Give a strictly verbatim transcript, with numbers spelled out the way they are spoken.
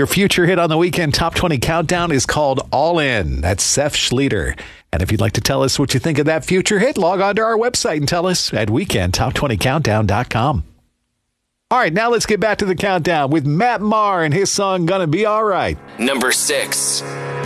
Your future hit on the Weekend Top twenty Countdown is called All In. That's Seth Schleter. And if you'd like to tell us what you think of that future hit, log on to our website and tell us at weekend top twenty countdown dot com. All right, now let's get back to the countdown with Matt Maher and his song Gonna Be All Right. Number six.